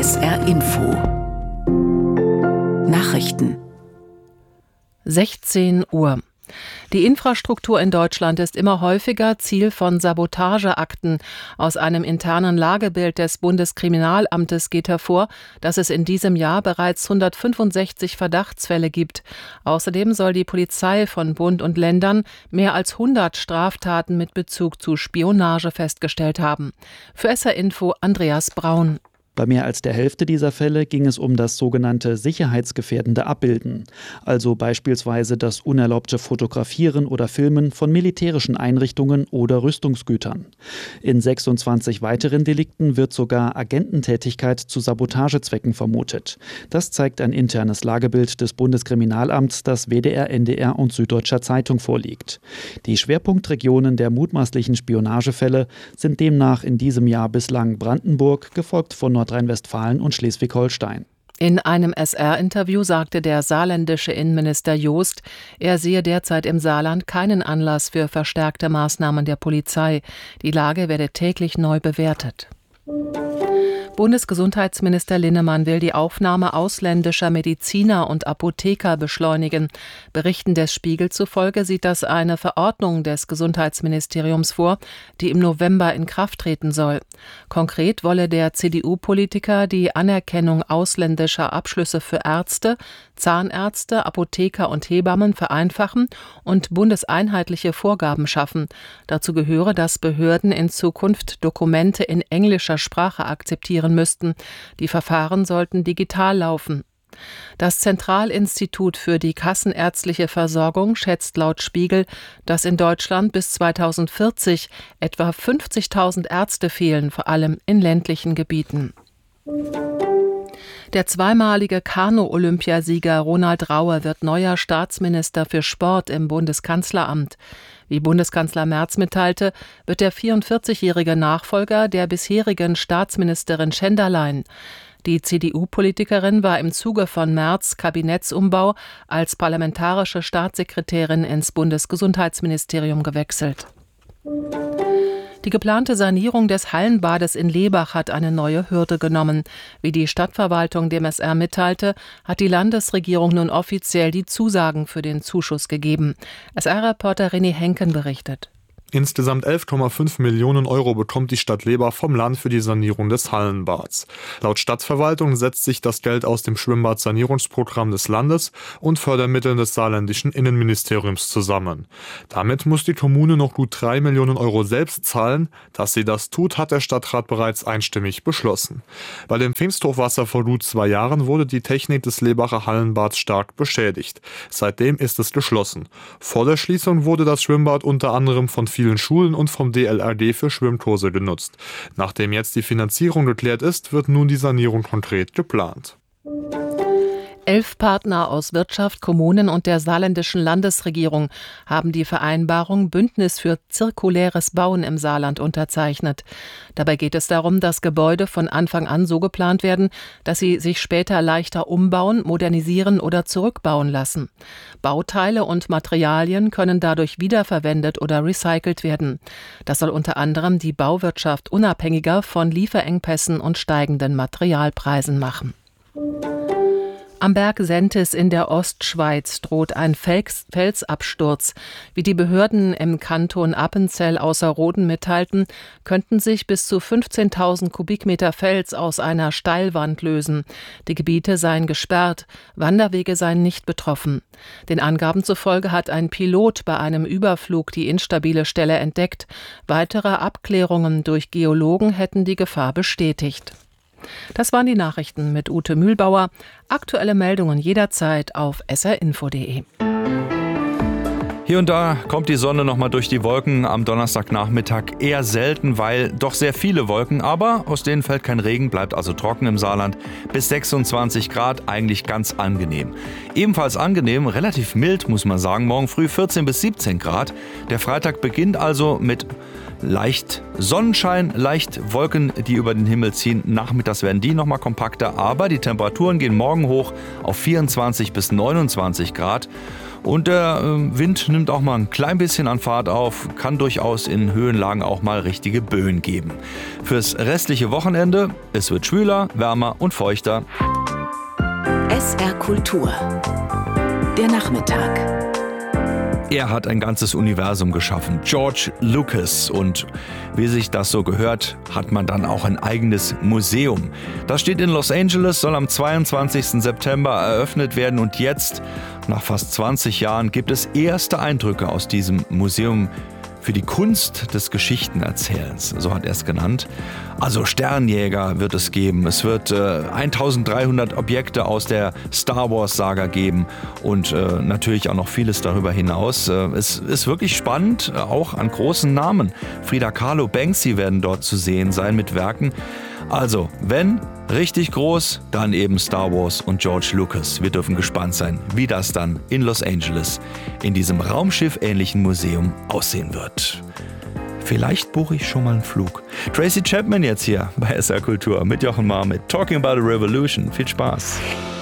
SR Info Nachrichten 16 Uhr. Die Infrastruktur in Deutschland ist immer häufiger Ziel von Sabotageakten. Aus einem internen Lagebild des Bundeskriminalamtes geht hervor, dass es in diesem Jahr bereits 165 Verdachtsfälle gibt. Außerdem soll die Polizei von Bund und Ländern mehr als 100 Straftaten mit Bezug zu Spionage festgestellt haben. Für SR Info Andreas Braun. Bei mehr als der Hälfte dieser Fälle ging es um das sogenannte sicherheitsgefährdende Abbilden, also beispielsweise das unerlaubte Fotografieren oder Filmen von militärischen Einrichtungen oder Rüstungsgütern. In 26 weiteren Delikten wird sogar Agententätigkeit zu Sabotagezwecken vermutet. Das zeigt ein internes Lagebild des Bundeskriminalamts, das WDR, NDR und Süddeutscher Zeitung vorliegt. Die Schwerpunktregionen der mutmaßlichen Spionagefälle sind demnach in diesem Jahr bislang Brandenburg, gefolgt von Nordrhein-Westfalen und Schleswig-Holstein. In einem SR-Interview sagte der saarländische Innenminister Joost, er sehe derzeit im Saarland keinen Anlass für verstärkte Maßnahmen der Polizei. Die Lage werde täglich neu bewertet. Bundesgesundheitsminister Linnemann will die Aufnahme ausländischer Mediziner und Apotheker beschleunigen. Berichten des Spiegel zufolge sieht das eine Verordnung des Gesundheitsministeriums vor, die im November in Kraft treten soll. Konkret wolle der CDU-Politiker die Anerkennung ausländischer Abschlüsse für Ärzte, Zahnärzte, Apotheker und Hebammen vereinfachen und bundeseinheitliche Vorgaben schaffen. Dazu gehöre, dass Behörden in Zukunft Dokumente in englischer Sprache akzeptieren müssten. Die Verfahren sollten digital laufen. Das Zentralinstitut für die kassenärztliche Versorgung schätzt laut Spiegel, dass in Deutschland bis 2040 etwa 50.000 Ärzte fehlen, vor allem in ländlichen Gebieten. Der zweimalige Kanu-Olympiasieger Ronald Raue wird neuer Staatsminister für Sport im Bundeskanzleramt. Wie Bundeskanzler Merz mitteilte, wird der 44-jährige Nachfolger der bisherigen Staatsministerin Schenderlein. Die CDU-Politikerin war im Zuge von Merz' Kabinettsumbau als parlamentarische Staatssekretärin ins Bundesgesundheitsministerium gewechselt. Die geplante Sanierung des Hallenbades in Lebach hat eine neue Hürde genommen. Wie die Stadtverwaltung dem SR mitteilte, hat die Landesregierung nun offiziell die Zusagen für den Zuschuss gegeben. SR-Reporter René Henken berichtet. Insgesamt 11,5 Millionen Euro bekommt die Stadt Lebach vom Land für die Sanierung des Hallenbads. Laut Stadtverwaltung setzt sich das Geld aus dem Schwimmbad-Sanierungsprogramm des Landes und Fördermitteln des saarländischen Innenministeriums zusammen. Damit muss die Kommune noch gut 3 Millionen Euro selbst zahlen. Dass sie das tut, hat der Stadtrat bereits einstimmig beschlossen. Bei dem Pfingsthochwasser vor gut 2 Jahren wurde die Technik des Lebacher Hallenbads stark beschädigt. Seitdem ist es geschlossen. Vor der Schließung wurde das Schwimmbad unter anderem von vielen Schulen und vom DLRG für Schwimmkurse genutzt. Nachdem jetzt die Finanzierung geklärt ist, wird nun die Sanierung konkret geplant. 11 Partner aus Wirtschaft, Kommunen und der saarländischen Landesregierung haben die Vereinbarung Bündnis für zirkuläres Bauen im Saarland unterzeichnet. Dabei geht es darum, dass Gebäude von Anfang an so geplant werden, dass sie sich später leichter umbauen, modernisieren oder zurückbauen lassen. Bauteile und Materialien können dadurch wiederverwendet oder recycelt werden. Das soll unter anderem die Bauwirtschaft unabhängiger von Lieferengpässen und steigenden Materialpreisen machen. Am Berg Sentis in der Ostschweiz droht ein Felsabsturz. Wie die Behörden im Kanton Appenzell Ausserrhoden mitteilten, könnten sich bis zu 15.000 Kubikmeter Fels aus einer Steilwand lösen. Die Gebiete seien gesperrt, Wanderwege seien nicht betroffen. Den Angaben zufolge hat ein Pilot bei einem Überflug die instabile Stelle entdeckt. Weitere Abklärungen durch Geologen hätten die Gefahr bestätigt. Das waren die Nachrichten mit Ute Mühlbauer. Aktuelle Meldungen jederzeit auf srinfo.de. Hier und da kommt die Sonne noch mal durch die Wolken, am Donnerstagnachmittag eher selten, weil doch sehr viele Wolken, aber aus denen fällt kein Regen, bleibt also trocken im Saarland. Bis 26 Grad, eigentlich ganz angenehm. Ebenfalls angenehm, relativ mild muss man sagen, morgen früh 14 bis 17 Grad. Der Freitag beginnt also mit leicht Sonnenschein, leicht Wolken, die über den Himmel ziehen. Nachmittags werden die noch mal kompakter, aber die Temperaturen gehen morgen hoch auf 24 bis 29 Grad. Und der Wind nimmt auch mal ein klein bisschen an Fahrt auf, kann durchaus in Höhenlagen auch mal richtige Böen geben. Fürs restliche Wochenende, es wird schwüler, wärmer und feuchter. SR Kultur. Der Nachmittag. Er hat ein ganzes Universum geschaffen, George Lucas. Und wie sich das so gehört, hat man dann auch ein eigenes Museum. Das steht in Los Angeles, soll am 22. September eröffnet werden. Und jetzt, nach fast 20 Jahren, gibt es erste Eindrücke aus diesem Museum für die Kunst des Geschichtenerzählens, so hat er es genannt. Also Sternjäger wird es geben, es wird 1300 Objekte aus der Star Wars Saga geben und natürlich auch noch vieles darüber hinaus. Es ist wirklich spannend, auch an großen Namen. Frida Kahlo, Banksy werden dort zu sehen sein mit Werken. Also, wenn richtig groß, dann eben Star Wars und George Lucas. Wir dürfen gespannt sein, wie das dann in Los Angeles in diesem Raumschiff-ähnlichen Museum aussehen wird. Vielleicht buche ich schon mal einen Flug. Tracy Chapman jetzt hier bei SR Kultur mit Jochen Marr mit Talking About a Revolution. Viel Spaß.